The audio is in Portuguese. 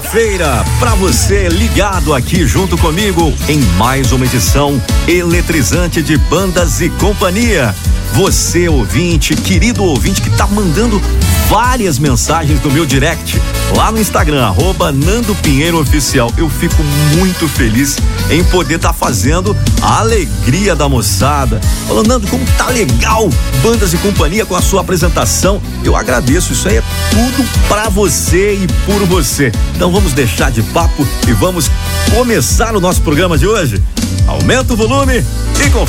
quinta-feira, pra você ligado aqui junto comigo em mais uma edição eletrizante de Bandas e Companhia. Você ouvinte, querido ouvinte que tá mandando várias mensagens no meu direct lá no Instagram, @NandoPinheiroOficial. Eu fico muito feliz em poder estar fazendo a alegria da moçada. Falando, Nando, como tá legal Bandas e Companhia com a sua apresentação. Eu agradeço, isso aí é tudo pra você e por você. Então vamos deixar de papo e vamos começar o nosso programa de hoje. Aumenta o volume e confere.